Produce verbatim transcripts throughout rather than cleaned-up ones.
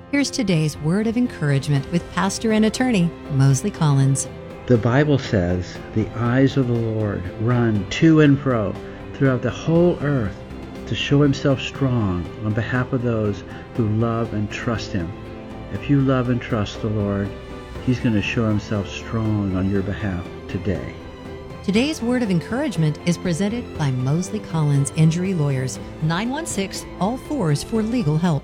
Here's today's word of encouragement with pastor and attorney Mosley Collins. The Bible says, "The eyes of the Lord run to and fro throughout the whole earth to show himself strong on behalf of those who love and trust him." If you love and trust the Lord, he's going to show himself strong on your behalf today. Today's word of encouragement is presented by Mosley Collins Injury Lawyers, nine one six, all fours for legal help.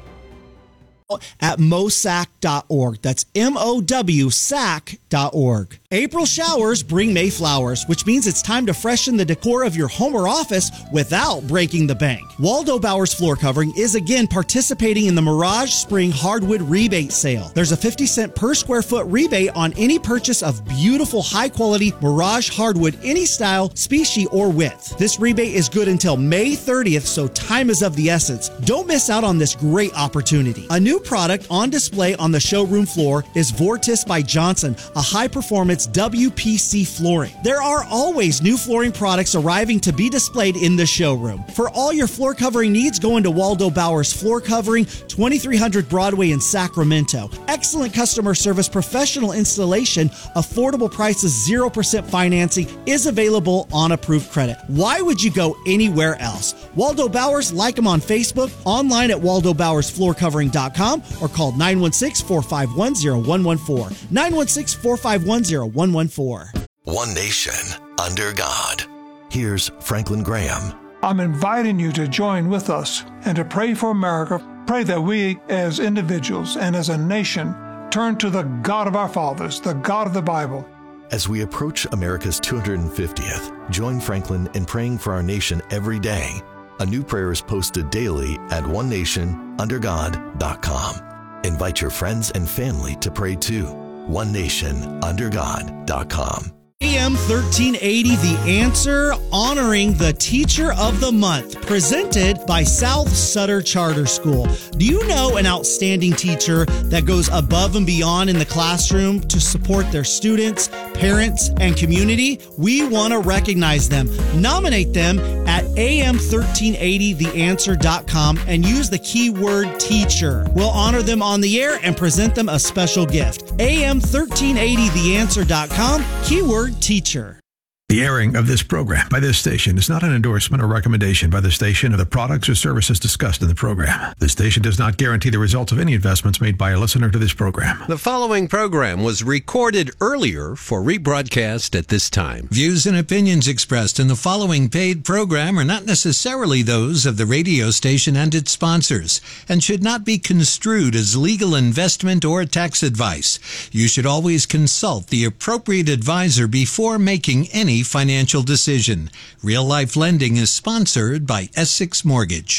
At mosac dot org. That's M O W S A C dot org. April showers bring May flowers, which means it's time to freshen the decor of your home or office without breaking the bank. Waldo Bowers Floor Covering is again participating in the Mirage Spring Hardwood Rebate Sale. There's a fifty cent per square foot rebate on any purchase of beautiful, high-quality Mirage hardwood, any style, species, or width. This rebate is good until May thirtieth, so time is of the essence. Don't miss out on this great opportunity. A new product on display on the showroom floor is Vortis by Johnson, a high-performance W P C flooring. There are always new flooring products arriving to be displayed in the showroom. For all your floor covering needs, go into Waldo Bowers Floor Covering, twenty-three hundred Broadway in Sacramento. Excellent customer service, professional installation, affordable prices, zero percent financing is available on approved credit. Why would you go anywhere else? Waldo Bowers, like them on Facebook, online at waldo bowers floor covering dot com, or call nine one six, four five one, zero one one four. nine one six, four five one, zero one one four. One nation under God. Here's Franklin Graham. I'm inviting you to join with us and to pray for America. Pray that we as individuals and as a nation turn to the God of our fathers, the God of the Bible. As we approach America's two hundred fiftieth, join Franklin in praying for our nation every day. A new prayer is posted daily at one nation under god dot com. Invite your friends and family to pray too. one nation under god dot com. A M thirteen eighty, The Answer, honoring the Teacher of the Month, presented by South Sutter Charter School. Do you know an outstanding teacher that goes above and beyond in the classroom to support their students, parents, and community? We want to recognize them. Nominate them at A M thirteen eighty the answer dot com and use the keyword teacher. We'll honor them on the air and present them a special gift. A M thirteen eighty the answer dot com, keyword teacher. The airing of this program by this station is not an endorsement or recommendation by the station of the products or services discussed in the program. The station does not guarantee the results of any investments made by a listener to this program. The following program was recorded earlier for rebroadcast at this time. Views and opinions expressed in the following paid program are not necessarily those of the radio station and its sponsors, and should not be construed as legal investment or tax advice. You should always consult the appropriate advisor before making any financial decision. Real Life Lending is sponsored by Essex Mortgage.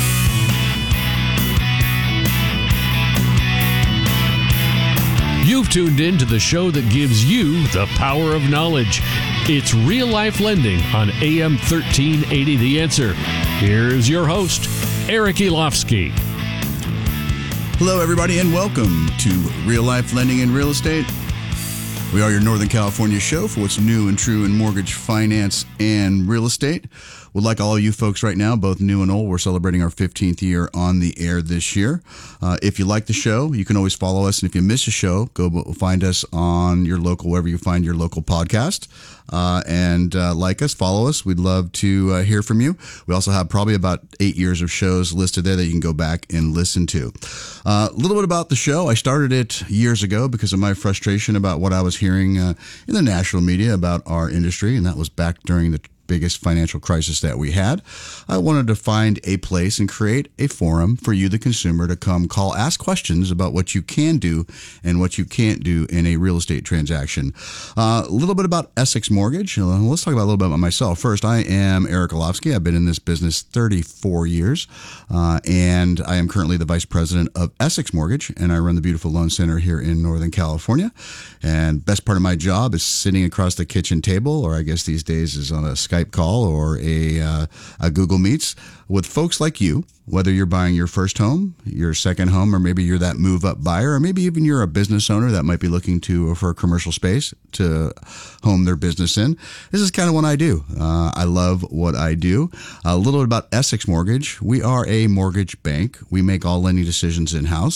You've tuned in to the show that gives you the power of knowledge. It's Real Life Lending on A M thirteen eighty The Answer. Here's your host, Eric Elofsky. Hello, everybody, and welcome to Real Life Lending in Real Estate. We are your Northern California show for what's new and true in mortgage, finance, and real estate. We'd like all of you folks right now, both new and old, we're celebrating our fifteenth year on the air this year. Uh, if you like the show, you can always follow us. And if you miss a show, go find us on your local, wherever you find your local podcast. Uh, and uh, like us, follow us. We'd love to uh, hear from you. We also have probably about eight years of shows listed there that you can go back and listen to. Uh, a little bit about the show. I started it years ago because of my frustration about what I was hearing uh, in the national media about our industry, and that was back during the biggest financial crisis that we had. I wanted to find a place and create a forum for you, the consumer, to come call, ask questions about what you can do and what you can't do in a real estate transaction. Uh, a little bit about Essex Mortgage. Let's talk about a little bit about myself. First, I am Eric Olofsky. I've been in this business thirty-four years, uh, and I am currently the vice president of Essex Mortgage, and I run the beautiful loan center here in Northern California. And best part of my job is sitting across the kitchen table, or I guess these days is on a Skype call or a, uh, a Google Meets with folks like you, whether you're buying your first home, your second home, or maybe you're that move up buyer, or maybe even you're a business owner that might be looking to for a commercial space to home their business in. This is kind of what I do. Uh, I love what I do. A little bit about Essex Mortgage. We are a mortgage bank. We make all lending decisions in-house.